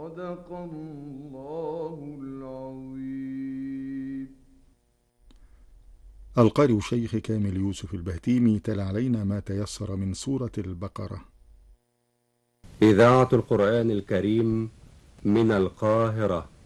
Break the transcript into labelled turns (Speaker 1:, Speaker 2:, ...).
Speaker 1: صدق الله العظيم.
Speaker 2: القارئ الشيخ كامل يوسف البهتيمي تلا علينا ما تيسر من سورة البقرة.
Speaker 3: إذاعة القرآن الكريم من القاهرة.